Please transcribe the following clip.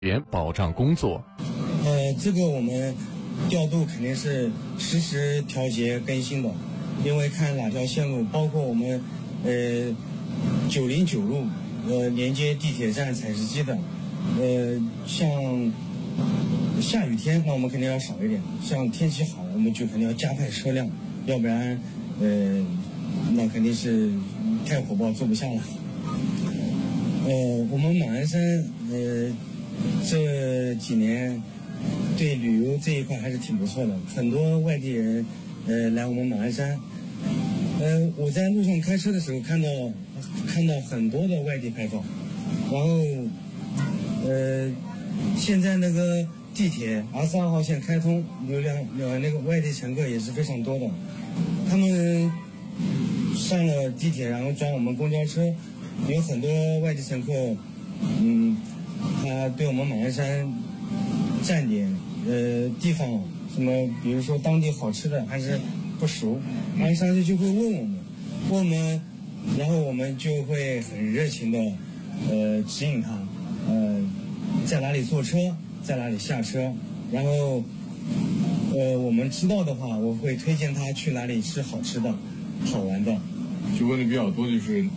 员保障工作。 这个我们调度肯定是实时调节更新的，因为看哪条线路，包括我们909路连接地铁站采石机的，像下雨天那我们肯定要少一点，像天气好我们就肯定要加快车辆，要不然那肯定是太火爆坐不下了。我们马鞍山这几年对旅游这一块还是挺不错的，很多外地人来我们马鞍山。我在路上开车的时候看到很多的外地牌照，然后现在那个地铁22号线开通，那个外地乘客也是非常多的，他们上了地铁然后转我们公交车，有很多外地乘客他对我们马鞍山站点地方什么比如说当地好吃的还是不熟，马鞍山就会问我们，然后我们就会很热情的指引他在哪里坐车，在哪里下车，然后我们知道的话我会推荐他去哪里吃好吃的好玩的。 就问的比较多就是